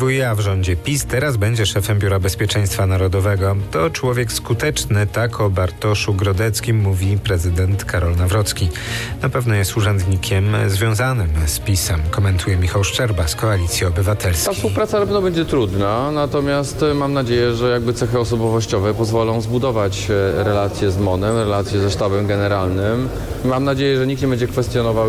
WiA w rządzie PiS teraz będzie szefem Biura Bezpieczeństwa Narodowego. To człowiek skuteczny, tak o Bartoszu Grodeckim mówi prezydent Karol Nawrocki. Na pewno jest urzędnikiem związanym z PiS-em, komentuje Michał Szczerba z Koalicji Obywatelskiej. Ta współpraca na pewno będzie trudna, natomiast mam nadzieję, że cechy osobowościowe pozwolą zbudować relacje z MON-em, relacje ze sztabem generalnym. Mam nadzieję, że nikt nie będzie kwestionował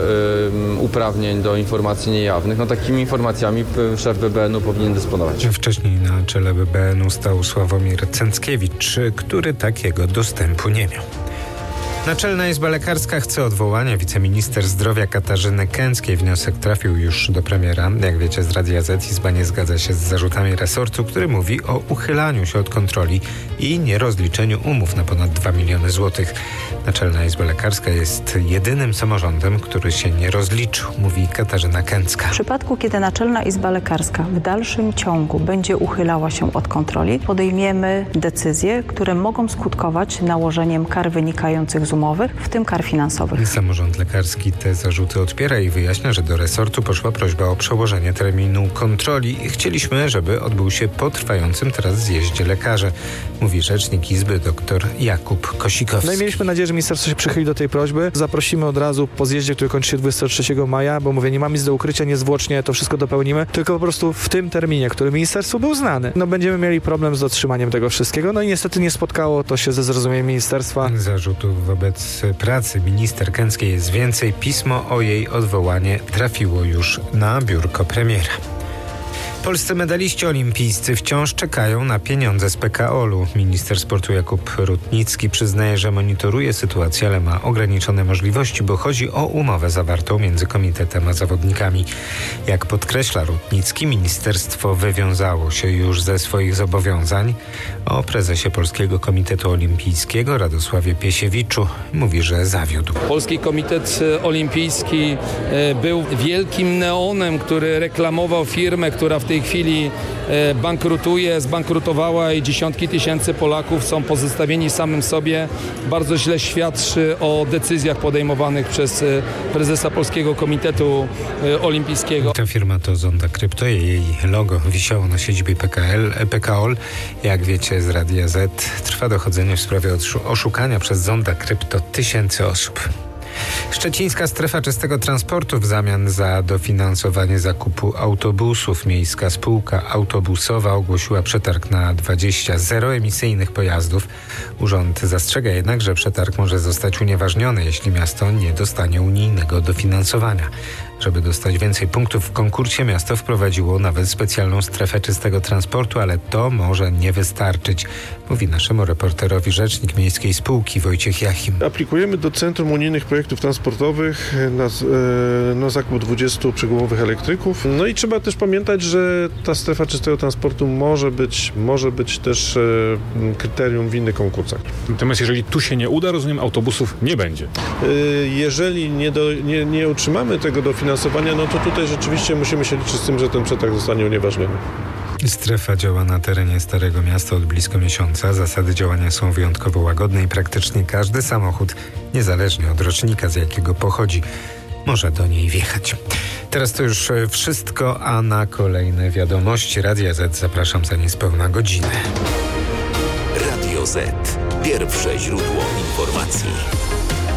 uprawnień do informacji niejawnych. Takimi informacjami szef BBN-u powinien dysponować. Wcześniej na czele BBN-u stał Sławomir Cęckiewicz, który takiego dostępu nie miał. Naczelna Izba Lekarska chce odwołania wiceminister zdrowia Katarzyny Kęckiej. Wniosek trafił już do premiera. Jak wiecie z Radia Z, Izba nie zgadza się z zarzutami resortu, który mówi o uchylaniu się od kontroli i nierozliczeniu umów na ponad 2 miliony złotych. Naczelna Izba Lekarska jest jedynym samorządem, który się nie rozliczył, mówi Katarzyna Kęcka. W przypadku, kiedy Naczelna Izba Lekarska w dalszym ciągu będzie uchylała się od kontroli, podejmiemy decyzje, które mogą skutkować nałożeniem kar wynikających z umowy, w tym kar finansowych. Samorząd lekarski te zarzuty odpiera i wyjaśnia, że do resortu poszła prośba o przełożenie terminu kontroli. Chcieliśmy, żeby odbył się po trwającym teraz zjeździe lekarzy, mówi rzecznik Izby dr Jakub Kosikowski. No i mieliśmy nadzieję, że ministerstwo się przychyli do tej prośby. Zaprosimy od razu po zjeździe, który kończy się 23 maja, bo mówię, nie mamy nic do ukrycia, niezwłocznie to wszystko dopełnimy, tylko po prostu w tym terminie, który ministerstwu był znany. Będziemy mieli problem z dotrzymaniem tego wszystkiego. I niestety nie spotkało to się ze zrozumieniem ministerstwa. Zarzutów wobec pracy minister Kęckiej jest więcej. Pismo o jej odwołanie trafiło już na biurko premiera. Polscy medaliści olimpijscy wciąż czekają na pieniądze z PKOL-u. Minister sportu Jakub Rutnicki przyznaje, że monitoruje sytuację, ale ma ograniczone możliwości, bo chodzi o umowę zawartą między komitetem a zawodnikami. Jak podkreśla Rutnicki, ministerstwo wywiązało się już ze swoich zobowiązań. O prezesie Polskiego Komitetu Olimpijskiego Radosławie Piesiewiczu mówi, że zawiódł. Polski Komitet Olimpijski był wielkim neonem, który reklamował firmę, która w tej chwili zbankrutowała i dziesiątki tysięcy Polaków są pozostawieni samym sobie. Bardzo źle świadczy o decyzjach podejmowanych przez prezesa Polskiego Komitetu Olimpijskiego. Ta firma to Zonda Krypto. Jej logo wisiało na siedzibie PKOL. Jak wiecie z Radia Z, trwa dochodzenie w sprawie oszukania przez Zonda Krypto tysięcy osób. Szczecińska strefa czystego transportu w zamian za dofinansowanie zakupu autobusów. Miejska spółka autobusowa ogłosiła przetarg na 20 zeroemisyjnych pojazdów. Urząd zastrzega jednak, że przetarg może zostać unieważniony, jeśli miasto nie dostanie unijnego dofinansowania. Żeby dostać więcej punktów w konkursie, miasto wprowadziło nawet specjalną strefę czystego transportu, ale to może nie wystarczyć, mówi naszemu reporterowi rzecznik miejskiej spółki Wojciech Jachim. Aplikujemy do Centrum Unijnych Projektów Transportowych na zakup 20 przegumowych elektryków. I trzeba też pamiętać, że ta strefa czystego transportu może być też kryterium w innych konkursach. Natomiast jeżeli tu się nie uda, rozumiem, autobusów nie będzie. Jeżeli nie utrzymamy tego dofinansowania, to tutaj rzeczywiście musimy się liczyć z tym, że ten przetarg zostanie unieważniony. Strefa działa na terenie Starego Miasta od blisko miesiąca. Zasady działania są wyjątkowo łagodne i praktycznie każdy samochód, niezależnie od rocznika, z jakiego pochodzi, może do niej wjechać. Teraz to już wszystko, a na kolejne wiadomości Radia Z zapraszam za niespełna godzinę. Radio Z. Pierwsze źródło informacji.